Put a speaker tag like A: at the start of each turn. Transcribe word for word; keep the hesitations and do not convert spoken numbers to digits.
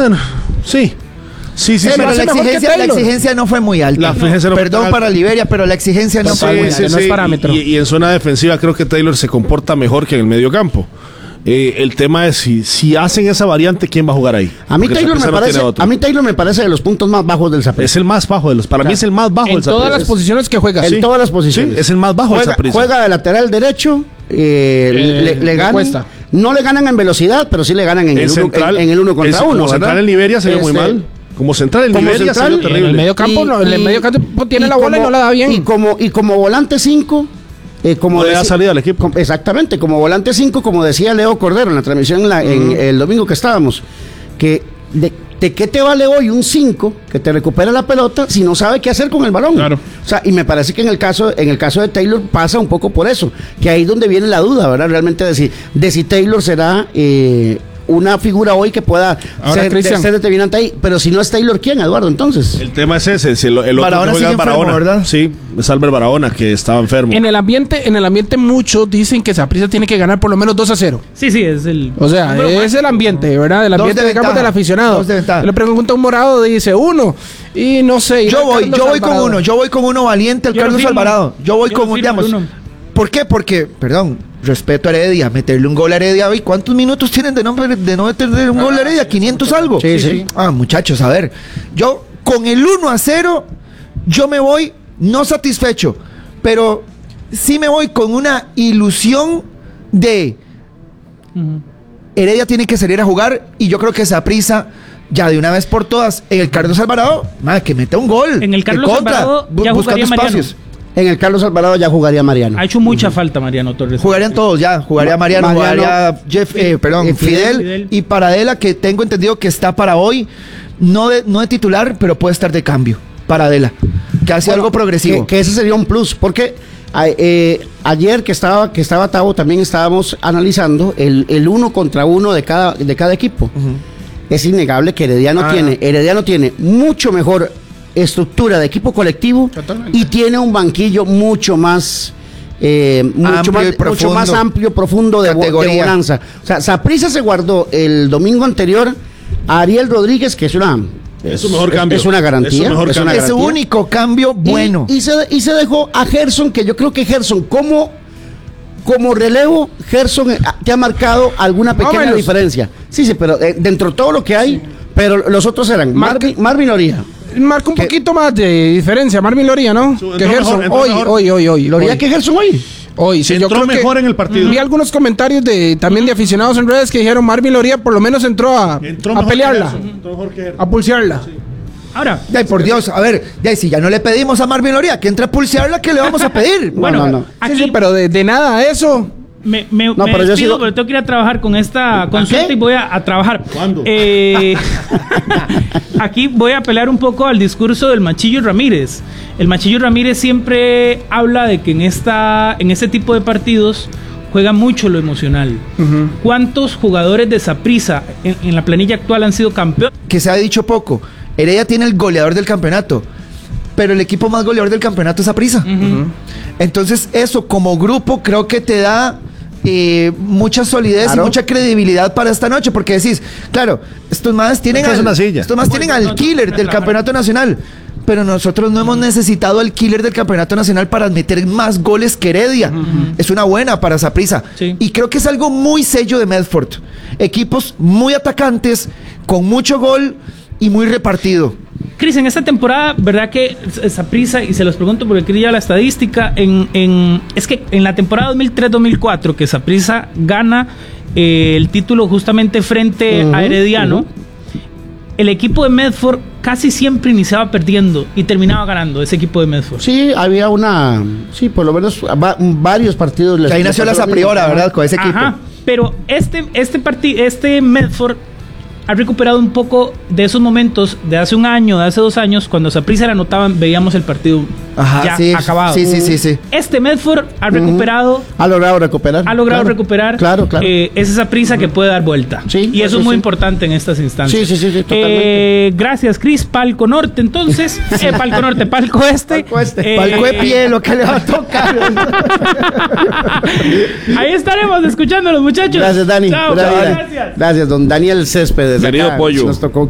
A: Bueno, sí. Sí, sí,
B: sí,
A: sí.
B: pero la exigencia, la exigencia no fue muy alta.
A: La exigencia no
B: Perdón
A: fue
B: para Liberia, pero la exigencia no
A: sí,
B: fue muy alta.
A: sí,
C: no es
A: sí.
C: parámetro.
A: Y, y en zona defensiva creo que Taylor se comporta mejor que en el medio campo. Eh, el tema es si, si hacen esa variante, ¿quién va a jugar ahí?
D: A mí,
A: Porque
D: Taylor me
A: Saprissa no
D: parece,
A: tiene otro.
D: a mí Taylor me parece de los puntos más bajos del Saprissa.
A: Es el más bajo de los. Para mí es el más bajo
C: En
A: del
C: todas
A: Saprissa.
C: las posiciones que juega.
D: En
A: Sí.
D: todas las posiciones.
A: Sí, es el más bajo del
D: Juega,
A: Saprissa.
D: juega de lateral derecho, eh,
C: Eh,
D: le, le
C: le
D: ganan.
C: cuesta.
D: No le ganan en velocidad, pero sí le ganan en
A: El
D: el, uno,
A: central,
D: en, en el uno contra
A: es-
D: uno.
A: Como
D: ¿verdad?
A: central en Liberia se vio muy
D: Este,
A: mal. Como central en
D: como
A: Liberia
D: central,
A: se vio
C: En
A: terrible.
C: el medio campo,
D: Y-
C: no, en el
D: y-
C: medio campo tiene
D: y
C: la bola
D: como-
C: y no la da bien.
D: Y como, y como volante cinco, eh, como
A: No le da
D: deci-
A: salida al equipo.
D: com- exactamente, como volante cinco, como decía Leo Cordero en la transmisión en la- en el domingo que estábamos, que de, de qué te vale hoy un cinco que te recupera la pelota si no sabe qué hacer con el balón.
A: Claro.
D: O sea, y me parece que en el caso, en el caso de Taylor pasa un poco por eso, que ahí es donde viene la duda, ¿verdad? Realmente de si, de si Taylor será eh, una figura hoy que pueda
C: Ahora,
D: ser, de-
C: Cristian.
D: ser determinante ahí. Pero si no es Taylor, ¿quién, Eduardo? Entonces.
A: El tema es ese. Si el, el otro
B: Barahona
A: que juega
B: sigue
A: es Barahona,
B: enfermo, ¿verdad?
A: Sí, es Albert Barahona, que estaba enfermo.
C: En el ambiente, en el ambiente muchos dicen que Saprissa tiene que ganar por lo menos dos a cero.
E: Sí, sí, es el...
C: O sea,
E: número
C: es
E: máximo.
C: el ambiente, ¿verdad? El
B: Dos
C: ambiente,
B: de
C: digamos,
B: ventaja.
C: del aficionado.
B: Dos de ventaja.
C: Le pregunto a un morado, dice uno. Y no sé.
B: Yo
C: irá
B: voy,
C: Carlos
B: yo voy con
C: Alvarado.
B: uno, yo voy con uno valiente, el
E: Yo lo
B: Carlos
E: firmo.
B: Alvarado. Yo voy
E: Yo
B: con
E: lo
B: un,
E: firmo,
B: digamos.
E: el uno.
B: ¿Por qué? Porque, perdón, respeto a Heredia, meterle un gol a Heredia hoy. ¿Cuántos minutos tienen de no, de no meterle un gol a Heredia? ¿quinientos algo?
D: Sí, sí.
B: Ah, muchachos, a ver. Yo, con el uno a cero, yo me voy no satisfecho, pero sí me voy con una ilusión de Heredia tiene que salir a jugar y yo creo que Saprissa ya de una vez por todas en el Carlos Alvarado, madre, que meta un gol.
E: En el
B: de
E: Carlos
B: contra,
E: Alvarado
B: bu-
E: ya
B: buscando
E: jugaría Mariano.
B: espacios.
D: En el Carlos Alvarado ya jugaría Mariano.
E: Ha hecho mucha falta Mariano Torres.
B: Jugarían todos ya, jugaría
D: Ma-
B: Mariano,
D: Mariano,
B: jugaría Jeff, eh, perdón,
D: eh,
B: Fidel,
E: Fidel.
B: y Paradela, que tengo entendido que está para hoy, no de, no de titular, pero puede estar de cambio. Paradela, que hace
D: Bueno,
B: algo progresivo.
D: Que, que ese sería un plus, porque a- eh, ayer que estaba que estaba Tavo también estábamos analizando el, el uno contra uno de cada, de cada equipo. Es innegable que Herediano
B: Ah.
D: tiene, Herediano tiene mucho mejor estructura de equipo colectivo
C: Totalmente.
D: y tiene un banquillo mucho más eh, mucho,
B: Amplio
D: más,
B: y profundo.
D: mucho más amplio, profundo de, bo- de
B: Categoría.
D: bonanza. O sea, Saprissa se guardó el domingo anterior a Ariel Rodríguez, que es una
A: Es su mejor cambio.
D: es una garantía,
A: Es su mejor
D: es una
A: cambio.
B: Es su
D: garantía.
B: único cambio
D: Y-
B: bueno.
D: Y, se, y se dejó a Gerson, que yo creo que Gerson, como, como relevo, Gerson eh, te ha marcado alguna
C: Más o
D: pequeña
C: menos.
D: diferencia. Sí, sí, pero eh, dentro de todo lo que hay, pero los otros eran
C: Marca-
D: Marvin, Marvin Loría.
C: Marca un
D: Que-
C: poquito más de diferencia. Marvin Loría, ¿no?
A: Su-
C: Que
A: entró
C: Gerson.
A: mejor, entró
C: hoy,
A: mejor.
C: hoy, hoy, hoy.
D: Loría
C: hoy.
D: que Gerson hoy.
C: Hoy, sí, yo
A: Entró
C: creo que
A: mejor en el partido.
C: Vi algunos comentarios de también de aficionados en redes que dijeron Marvin Loría por lo menos entró a,
A: Entró
C: a
A: mejor que
C: pelearla,
A: Gerson, entró mejor que Gerson.
C: a pulsearla.
E: Ahora,
B: Ay, por Dios, a ver, ya, si ya no le pedimos a Marvin Loría que entre a pulsearla, ¿qué le vamos a pedir?
E: bueno,
D: no, no.
E: aquí
C: Sí, sí, pero de, de nada a eso.
E: me, me,
D: No,
E: me
D: pero yo
E: despido
D: sigo-
E: porque tengo que ir a trabajar con esta consulta
B: qué?
E: y voy a, a trabajar.
A: ¿Cuándo?
E: Eh, aquí voy a apelar un poco al discurso del Machillo Ramírez. El Machillo Ramírez siempre habla de que en esta en este tipo de partidos juega mucho lo emocional. ¿Cuántos jugadores de Saprissa en, en la planilla actual han sido campeones?
B: Que se ha dicho poco. Heredia tiene el goleador del campeonato, pero el equipo más goleador del campeonato es Saprissa. Entonces, eso como grupo creo que te da eh, mucha solidez
D: Claro.
B: y mucha credibilidad para esta noche, porque decís, claro, estos más tienen
A: Esta es
B: al,
A: una silla.
B: estos más tienen
E: Bueno,
B: al
E: no,
B: killer
E: no,
B: del
E: no,
B: campeonato nacional. Pero nosotros no hemos necesitado al killer del campeonato nacional para meter más goles que Heredia. Es una buena para Saprissa.
E: Sí.
B: Y creo que es algo muy sello de Medford. Equipos muy atacantes, con mucho gol y muy repartido.
E: Cris, en esta temporada, ¿verdad que Saprissa, y se los pregunto porque quería la estadística, en, en, es que en la temporada dos mil tres dos mil cuatro que Saprissa gana eh, el título justamente frente
D: Ujú,
E: a Herediano,
D: ujú.
E: el equipo de Medford casi siempre iniciaba perdiendo y terminaba ganando ese equipo de Medford.
D: Sí, había una, sí, por lo menos va- varios partidos. les-
B: Que ahí
D: les
B: nació la
D: pasó lo mismo.
B: Sapriora, ¿verdad? Con ese equipo.
E: Ajá, pero este, este, parti- este Medford ha recuperado un poco de esos momentos de hace un año, de hace dos años, cuando Saprissa la anotaban, veíamos el partido
B: Ajá,
E: ya
B: sí,
E: acabado.
B: sí, sí, sí, sí.
E: Este Medford ha recuperado,
D: Ha logrado recuperar.
E: ha logrado
D: Claro.
E: recuperar
D: Claro, claro.
E: eh, es esa prisa que puede dar vuelta.
D: Sí,
E: y eso
D: eso
E: es muy
D: sí.
E: importante en estas instancias.
D: Sí, sí, sí, sí, totalmente.
E: Eh, gracias, Cris. Palco Norte, entonces. Eh, Palco Norte, Palco Este.
D: Palco Este.
E: Eh,
B: Palco de pie, lo que le va a tocar.
E: Ahí estaremos escuchando los muchachos.
D: Gracias, Dani.
E: Chao,
D: Pura vida.
E: gracias.
D: Gracias, don Daniel Céspedes.
A: Querido
D: acá,
A: Pollo.
D: Nos tocó